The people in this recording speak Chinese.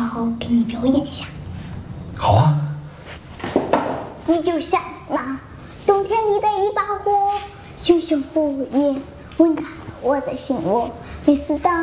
后给你表演一下。 好啊。 你就像那冬天里的一把火，熊熊火焰温暖我的心窝。每次当